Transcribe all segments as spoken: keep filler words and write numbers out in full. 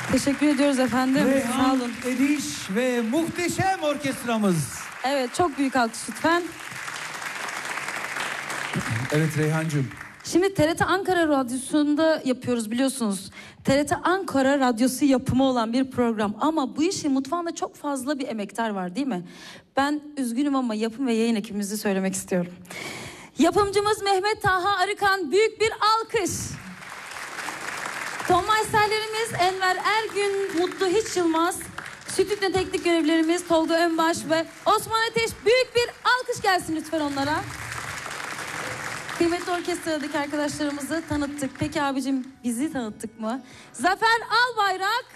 Teşekkür ediyoruz efendim. Reyhan Sağ olun. Ediş ve muhteşem orkestramız. Evet, çok büyük alkış lütfen. Evet Reyhancığım. Şimdi T R T Ankara Radyosu'nda yapıyoruz biliyorsunuz. T R T Ankara Radyosu yapımı olan bir program. Ama bu işin mutfağında çok fazla bir emektar var değil mi? Ben üzgünüm ama yapım ve yayın ekibimizi söylemek istiyorum. Yapımcımız Mehmet Taha Arıkan, büyük bir alkış. Tonmeisterlerimiz Enver Ergün, Mutlu Hiç Yılmaz. Stüdyo teknik görevlilerimiz Tolga Önbaş ve Osman Ateş. Büyük bir alkış gelsin lütfen onlara. Kıymetli orkestradaki arkadaşlarımızı tanıttık. Peki abicim, bizi tanıttık mı? Zafer Albayrak.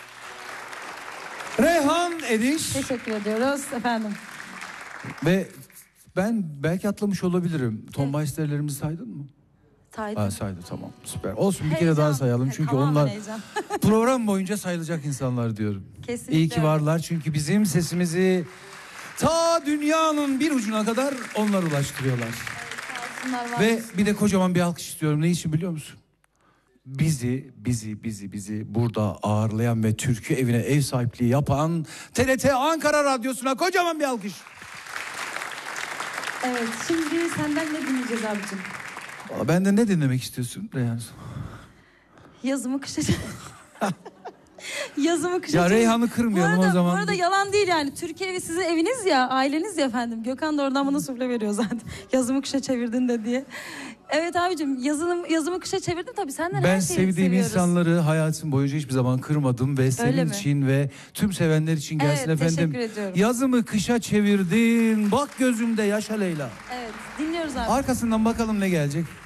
Reyhan Ediş. Teşekkür ediyoruz efendim. Ve ben belki atlamış olabilirim. Tonmeisterlerimizi saydın mı? Saydım. Ha, saydı, tamam, süper. Olsun, bir Heyecan. kere daha sayalım çünkü Tamamen onlar heyecan. program boyunca sayılacak insanlar diyorum. Kesinlikle İyi ki öyle. varlar çünkü bizim sesimizi ta dünyanın bir ucuna kadar onlar ulaştırıyorlar. Bunlar var. Ve bir de kocaman bir alkış istiyorum. Ne için biliyor musun? Bizi, bizi, bizi, bizi burada ağırlayan ve türkü evine ev sahipliği yapan T R T Ankara Radyosu'na kocaman bir alkış. Evet, şimdi senden ne dinleyeceğiz abicim? Aa, benden ne dinlemek istiyorsun Reyhan? Yazımı kışa... Yazımı kışa... Ya Reyhan'ı kırmayalım bu arada, o zaman. Bu arada yalan değil yani. Türkiye evi sizin eviniz ya, aileniz ya efendim. Gökhan da oradan bana sufle veriyor zaten. Yazımı kışa çevirdin de diye. Evet abicim, yazını, yazımı kışa çevirdim tabii. Senden Ben her şeyi sevdiğim seviyoruz. insanları hayatım boyunca hiçbir zaman kırmadım ve senin mi? için ve tüm sevenler için gelsin Evet, efendim. teşekkür ediyorum. Yazımı kışa çevirdin, bak gözümde yaşa Leyla. Evet, dinliyoruz abi. Arkasından bakalım ne gelecek.